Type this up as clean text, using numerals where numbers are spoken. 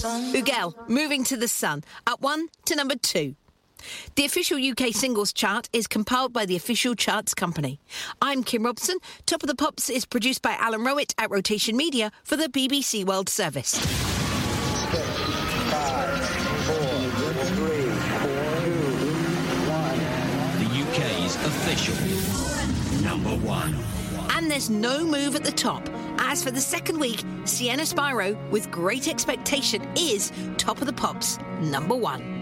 Ugel, Moving to the Sun, up 1 to number 2. The official UK singles chart is compiled by the official charts company. I'm Kim Robson. Top of the Pops is produced by Alan Rowett at Rotation Media for the BBC World Service. 6, 5, 4, 3, 2, 1. The UK's official number 1. And there's no move at the top. As for the second week, Sienna Spyro, with Great Expectation, is Top of the Pops number 1.